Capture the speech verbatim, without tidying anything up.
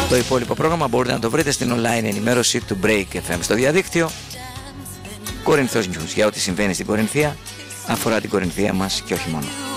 Το υπόλοιπο πρόγραμμα μπορείτε να το βρείτε στην online ενημέρωση του Break εφ εμ στο διαδίκτυο. Κορινθός News, για ό,τι συμβαίνει στην Κορινθία, αφορά την Κορινθία μας και όχι μόνο.